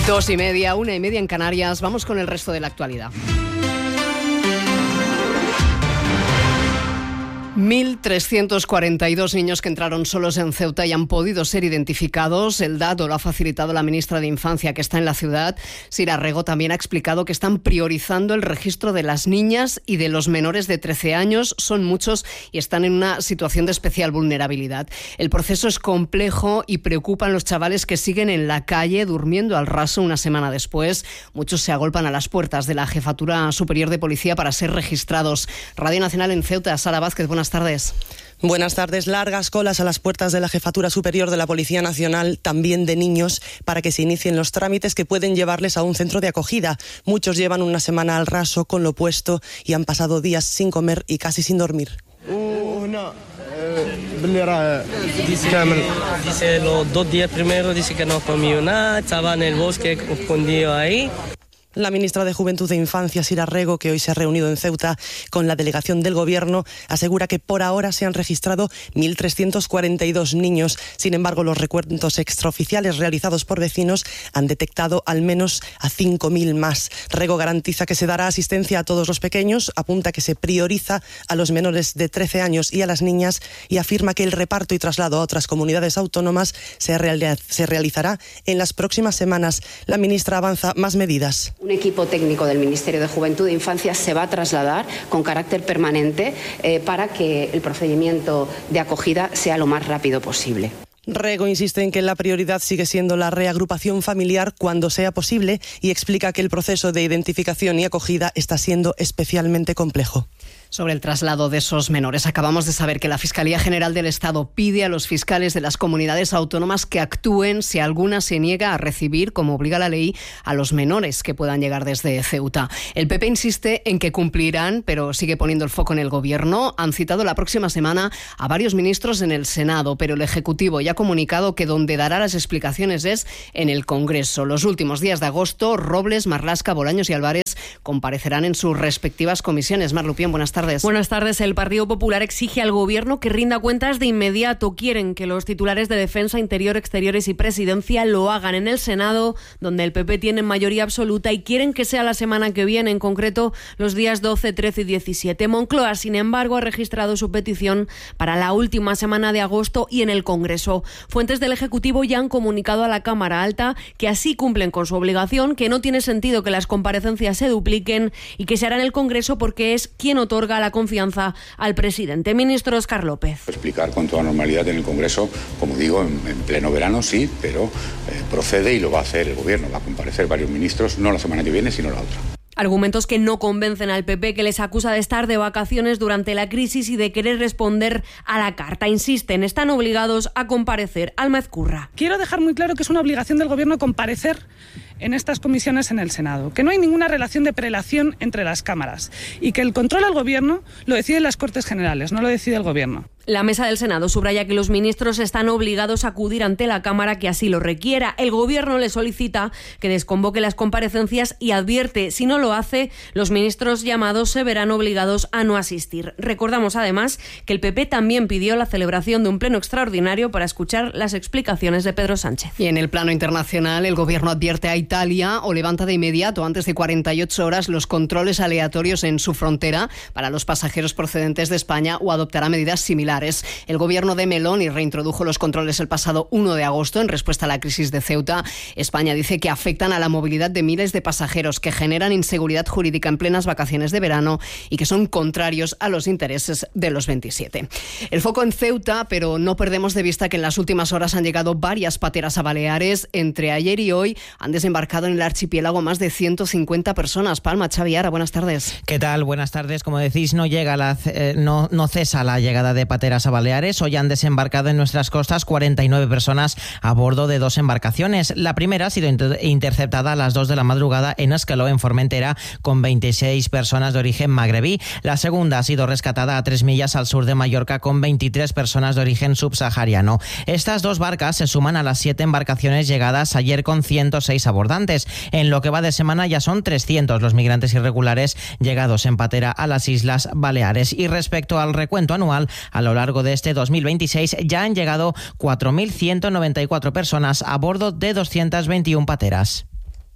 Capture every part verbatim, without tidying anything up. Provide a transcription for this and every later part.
Dos y media, una y media en Canarias. Vamos con el resto de la actualidad. mil trescientos cuarenta y dos niños que entraron solos en Ceuta y han podido ser identificados. El dato lo ha facilitado la ministra de Infancia, que está en la ciudad. Sira Rego también ha explicado que están priorizando el registro de las niñas y de los menores de trece años. Son muchos y están en una situación de especial vulnerabilidad. El proceso es complejo y preocupan los chavales que siguen en la calle durmiendo al raso una semana después. Muchos se agolpan a las puertas de la Jefatura Superior de Policía para ser registrados. Radio Nacional en Ceuta, Sara Vázquez, buenas tardes. Buenas tardes. Largas colas a las puertas de la Jefatura Superior de la Policía Nacional, también de niños, para que se inicien los trámites que pueden llevarles a un centro de acogida. Muchos llevan una semana al raso con lo puesto y han pasado días sin comer y casi sin dormir. Dice, dice los dos días primero dice que no comió nada, estaba en el bosque escondido ahí. La ministra de Juventud e Infancia, Sira Rego, que hoy se ha reunido en Ceuta con la delegación del Gobierno, asegura que por ahora se han registrado mil trescientos cuarenta y dos niños. Sin embargo, los recuentos extraoficiales realizados por vecinos han detectado al menos a cinco mil más. Rego garantiza que se dará asistencia a todos los pequeños, apunta que se prioriza a los menores de trece años y a las niñas y afirma que el reparto y traslado a otras comunidades autónomas se, real- se realizará en las próximas semanas. La ministra avanza más medidas. Un equipo técnico del Ministerio de Juventud e Infancia se va a trasladar con carácter permanente eh, para que el procedimiento de acogida sea lo más rápido posible. Rego insiste en que la prioridad sigue siendo la reagrupación familiar cuando sea posible y explica que el proceso de identificación y acogida está siendo especialmente complejo. Sobre el traslado de esos menores, acabamos de saber que la Fiscalía General del Estado pide a los fiscales de las comunidades autónomas que actúen si alguna se niega a recibir, como obliga la ley, a los menores que puedan llegar desde Ceuta. El P P insiste en que cumplirán, pero sigue poniendo el foco en el Gobierno. Han citado la próxima semana a varios ministros en el Senado, pero el Ejecutivo ya ha comunicado que donde dará las explicaciones es en el Congreso. Los últimos días de agosto, Robles, Marlaska, Bolaños y Álvarez comparecerán en sus respectivas comisiones. Mar Lupián, buenas tardes. Buenas tardes. El Partido Popular exige al Gobierno que rinda cuentas de inmediato. Quieren que los titulares de Defensa, Interior, Exteriores y Presidencia lo hagan en el Senado, donde el P P tiene mayoría absoluta, y quieren que sea la semana que viene, en concreto los días doce, trece y diecisiete. Moncloa, sin embargo, ha registrado su petición para la última semana de agosto y en el Congreso. Fuentes del Ejecutivo ya han comunicado a la Cámara Alta que así cumplen con su obligación, que no tiene sentido que las comparecencias se dupliquen y que se hará en el Congreso porque es quien otorga la confianza al presidente. Ministro Óscar López. Explicar con toda normalidad en el Congreso, como digo, en, en pleno verano sí, pero eh, procede y lo va a hacer el Gobierno. Va a comparecer varios ministros, no la semana que viene, sino la otra. Argumentos que no convencen al P P, que les acusa de estar de vacaciones durante la crisis y de querer responder a la carta. Insisten, están obligados a comparecer. Alma Ezcurra. Quiero dejar muy claro que es una obligación del Gobierno comparecer en estas comisiones en el Senado, que no hay ninguna relación de prelación entre las cámaras y que el control al Gobierno lo deciden las Cortes Generales, no lo decide el Gobierno. La mesa del Senado subraya que los ministros están obligados a acudir ante la Cámara que así lo requiera. El Gobierno le solicita que desconvoque las comparecencias y advierte, si no lo hace, los ministros llamados se verán obligados a no asistir. Recordamos además que el P P también pidió la celebración de un pleno extraordinario para escuchar las explicaciones de Pedro Sánchez. Y en el plano internacional, el Gobierno advierte a Italia o levanta de inmediato, antes de cuarenta y ocho horas, los controles aleatorios en su frontera para los pasajeros procedentes de España o adoptará medidas similares. El Gobierno de Meloni reintrodujo los controles el pasado uno de agosto en respuesta a la crisis de Ceuta. España dice que afectan a la movilidad de miles de pasajeros, que generan inseguridad jurídica en plenas vacaciones de verano y que son contrarios a los intereses de los veintisiete. El foco en Ceuta, pero no perdemos de vista que en las últimas horas han llegado varias pateras a Baleares. Entre ayer y hoy han desembarcado en el archipiélago más de ciento cincuenta personas. Palma, Xavi Ara, buenas tardes. ¿Qué tal? Buenas tardes. Como decís, no llega la, eh, no, no cesa la llegada de pateras a Baleares. Hoy han desembarcado en nuestras costas cuarenta y nueve personas a bordo de dos embarcaciones. La primera ha sido inter- interceptada a las dos de la madrugada en Escaló, en Formentera, con veintiséis personas de origen magrebí. La segunda ha sido rescatada a tres millas al sur de Mallorca, con veintitrés personas de origen subsahariano. Estas dos barcas se suman a las siete embarcaciones llegadas ayer con ciento seis abordantes. En lo que va de semana ya son trescientos los migrantes irregulares llegados en patera a las Islas Baleares. Y respecto al recuento anual, a lo largo de este dos mil veintiséis ya han llegado cuatro mil ciento noventa y cuatro personas a bordo de doscientas veintiuna pateras.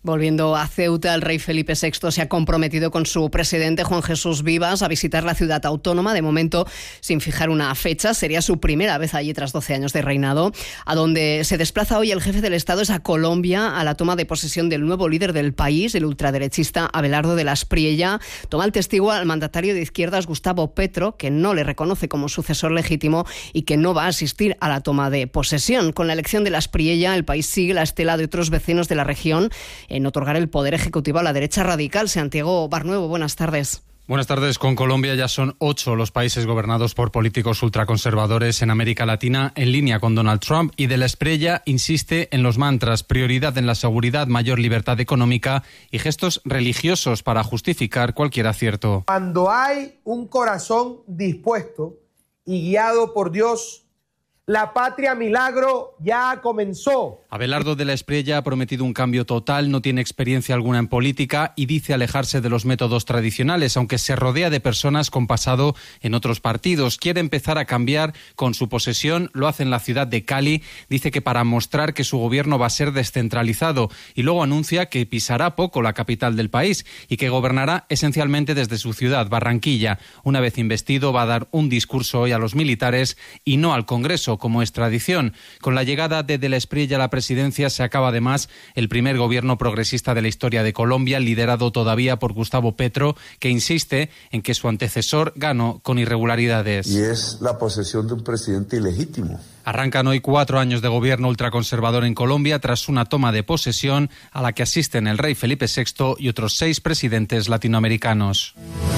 Volviendo a Ceuta, el rey Felipe sexto se ha comprometido con su presidente Juan Jesús Vivas a visitar la ciudad autónoma, de momento sin fijar una fecha. Sería su primera vez allí tras doce años de reinado. A donde se desplaza hoy el jefe del Estado es a Colombia, a la toma de posesión del nuevo líder del país, el ultraderechista Abelardo de la Espriella. Toma el testigo al mandatario de izquierdas Gustavo Petro, que no le reconoce como sucesor legítimo y que no va a asistir a la toma de posesión. Con la elección de la Espriella, el país sigue la estela de otros vecinos de la región en otorgar el poder ejecutivo a la derecha radical. Santiago Barnuevo, buenas tardes. Buenas tardes. Con Colombia ya son ocho los países gobernados por políticos ultraconservadores en América Latina, en línea con Donald Trump, y de la Espriella insiste en los mantras: prioridad en la seguridad, mayor libertad económica y gestos religiosos para justificar cualquier acierto. Cuando hay un corazón dispuesto y guiado por Dios, la patria milagro ya comenzó. Abelardo de la Espriella ha prometido un cambio total, no tiene experiencia alguna en política y dice alejarse de los métodos tradicionales, aunque se rodea de personas con pasado en otros partidos. Quiere empezar a cambiar con su posesión, lo hace en la ciudad de Cali, dice que para mostrar que su gobierno va a ser descentralizado, y luego anuncia que pisará poco la capital del país y que gobernará esencialmente desde su ciudad, Barranquilla. Una vez investido va a dar un discurso hoy a los militares y no al Congreso, como es tradición. Con la llegada de De la Espriella a la presidencia se acaba además el primer gobierno progresista de la historia de Colombia, liderado todavía por Gustavo Petro, que insiste en que su antecesor ganó con irregularidades. Y es la posesión de un presidente ilegítimo. Arrancan hoy cuatro años de gobierno ultraconservador en Colombia tras una toma de posesión a la que asisten el rey Felipe sexto y otros seis presidentes latinoamericanos.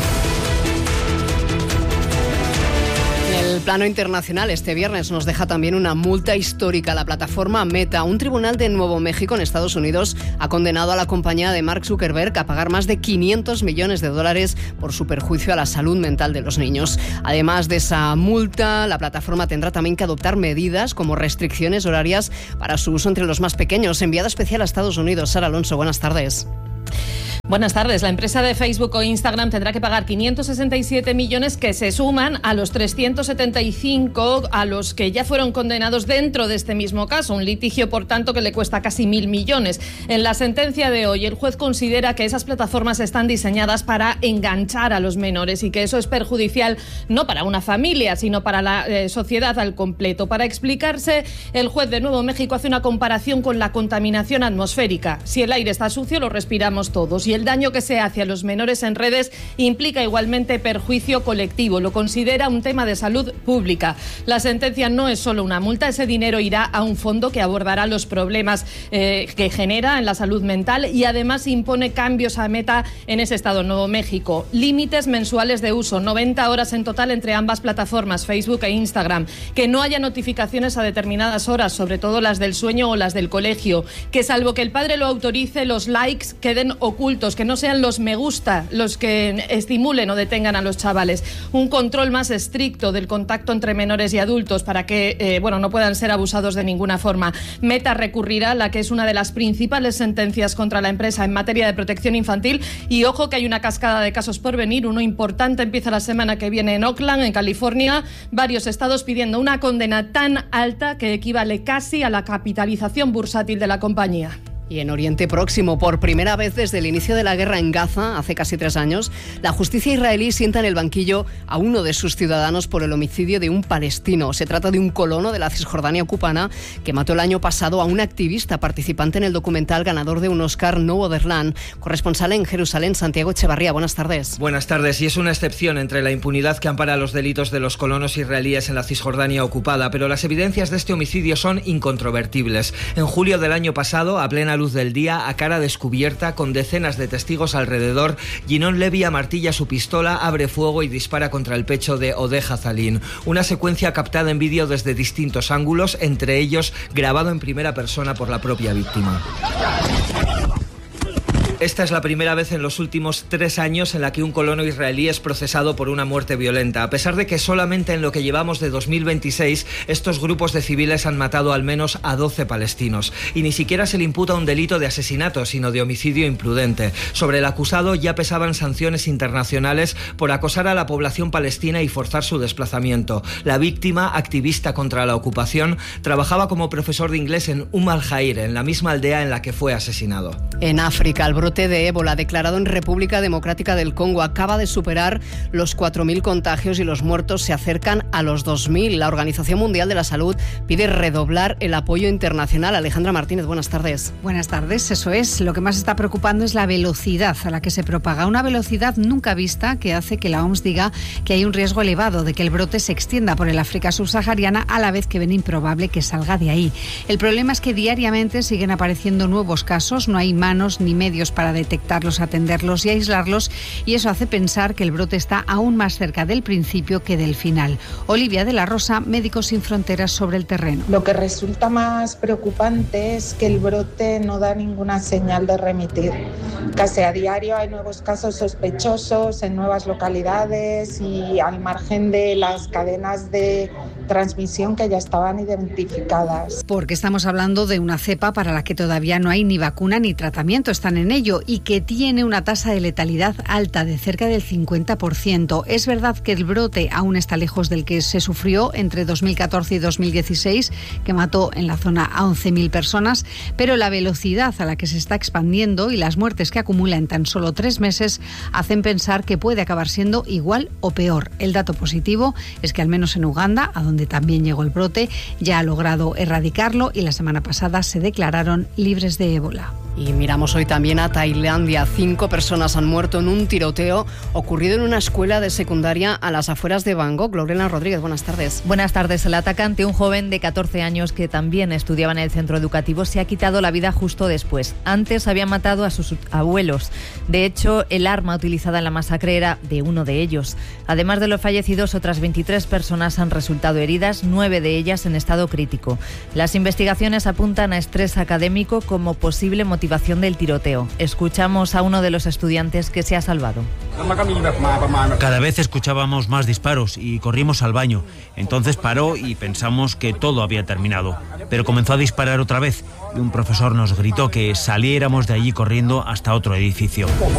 El plano internacional, este viernes nos deja también una multa histórica. La plataforma Meta, un tribunal de Nuevo México en Estados Unidos, ha condenado a la compañía de Mark Zuckerberg a pagar más de quinientos millones de dólares por su perjuicio a la salud mental de los niños. Además de esa multa, la plataforma tendrá también que adoptar medidas como restricciones horarias para su uso entre los más pequeños. Enviada especial a Estados Unidos, Sara Alonso, buenas tardes. Buenas tardes. La empresa de Facebook o Instagram tendrá que pagar quinientos sesenta y siete millones que se suman a los trescientos setenta y cinco a los que ya fueron condenados dentro de este mismo caso. Un litigio, por tanto, que le cuesta casi mil millones. En la sentencia de hoy, el juez considera que esas plataformas están diseñadas para enganchar a los menores y que eso es perjudicial no para una familia, sino para la eh, sociedad al completo. Para explicarse, el juez de Nuevo México hace una comparación con la contaminación atmosférica. Si el aire está sucio, lo respiramos todos. Y el daño que se hace a los menores en redes implica igualmente perjuicio colectivo. Lo considera un tema de salud pública. La sentencia no es solo una multa, ese dinero irá a un fondo que abordará los problemas eh, que genera en la salud mental y además impone cambios a Meta en ese estado, Nuevo México. Límites mensuales de uso, noventa horas en total entre ambas plataformas, Facebook e Instagram. Que no haya notificaciones a determinadas horas, sobre todo las del sueño o las del colegio. Que salvo que el padre lo autorice, los likes queden ocultos, que no sean los me gusta los que estimulen o detengan a los chavales. Un control más estricto del contacto entre menores y adultos para que eh, bueno, no puedan ser abusados de ninguna forma. Meta recurrirá a la que es una de las principales sentencias contra la empresa en materia de protección infantil y ojo que hay una cascada de casos por venir. Uno importante empieza la semana que viene en Oakland, en California. Varios estados pidiendo una condena tan alta que equivale casi a la capitalización bursátil de la compañía. Y en Oriente Próximo, por primera vez desde el inicio de la guerra en Gaza, hace casi tres años, la justicia israelí sienta en el banquillo a uno de sus ciudadanos por el homicidio de un palestino. Se trata de un colono de la Cisjordania ocupada que mató el año pasado a un activista participante en el documental ganador de un Oscar, No Other Land. Corresponsal en Jerusalén, Santiago Echevarría, buenas tardes. Buenas tardes. Y es una excepción entre la impunidad que ampara los delitos de los colonos israelíes en la Cisjordania ocupada, pero las evidencias de este homicidio son incontrovertibles. En julio del año pasado, a plena luz del día, a cara descubierta, con decenas de testigos alrededor, Yinon Levi amartilla su pistola, abre fuego y dispara contra el pecho de Odeh Hazalin. Una secuencia captada en vídeo desde distintos ángulos, entre ellos grabado en primera persona por la propia víctima. Esta es la primera vez en los últimos tres años en la que un colono israelí es procesado por una muerte violenta, a pesar de que solamente en lo que llevamos de dos mil veintiséis estos grupos de civiles han matado al menos a doce palestinos. Y ni siquiera se le imputa un delito de asesinato, sino de homicidio imprudente. Sobre el acusado ya pesaban sanciones internacionales por acosar a la población palestina y forzar su desplazamiento. La víctima, activista contra la ocupación, trabajaba como profesor de inglés en Umm al-Jair, en la misma aldea en la que fue asesinado. En África, el brote de ébola declarado en República Democrática del Congo acaba de superar los cuatro mil contagios y los muertos se acercan a los dos mil. La Organización Mundial de la Salud pide redoblar el apoyo internacional. Alejandra Martínez, buenas tardes. Buenas tardes, eso es. Lo que más está preocupando es la velocidad a la que se propaga. Una velocidad nunca vista que hace que la O M S diga que hay un riesgo elevado de que el brote se extienda por el África subsahariana, a la vez que ven improbable que salga de ahí. El problema es que diariamente siguen apareciendo nuevos casos, no hay manos ni medios para detectarlos, atenderlos y aislarlos, y eso hace pensar que el brote está aún más cerca del principio que del final. Olivia de la Rosa, Médicos Sin Fronteras, sobre el terreno. Lo que resulta más preocupante es que el brote no da ninguna señal de remitir. Casi a diario hay nuevos casos sospechosos en nuevas localidades y al margen de las cadenas de transmisión que ya estaban identificadas. Porque estamos hablando de una cepa para la que todavía no hay ni vacuna ni tratamiento, están en ello, y que tiene una tasa de letalidad alta, de cerca del cincuenta por ciento. Es verdad que el brote aún está lejos del que se sufrió entre dos mil catorce y dos mil dieciséis, que mató en la zona a once mil personas, pero la velocidad a la que se está expandiendo y las muertes que acumula en tan solo tres meses hacen pensar que puede acabar siendo igual o peor. El dato positivo es que al menos en Uganda, a donde también llegó el brote, ya ha logrado erradicarlo y la semana pasada se declararon libres de ébola. Y miramos hoy también a Tailandia. Cinco personas han muerto en un tiroteo ocurrido en una escuela de secundaria a las afueras de Bangkok. Lorena Rodríguez, buenas tardes. Buenas tardes. El atacante, un joven de catorce años que también estudiaba en el centro educativo, se ha quitado la vida justo después. Antes había matado a sus abuelos. De hecho, el arma utilizada en la masacre era de uno de ellos. Además de los fallecidos, otras veintitrés personas han resultado heridas, nueve de ellas en estado crítico. Las investigaciones apuntan a estrés académico como posible motivación del tiroteo. Escuchamos a uno de los estudiantes que se ha salvado. Cada vez escuchábamos más disparos y corrimos al baño. Entonces paró y pensamos que todo había terminado. Pero comenzó a disparar otra vez y un profesor nos gritó que saliéramos de allí corriendo hasta otro edificio.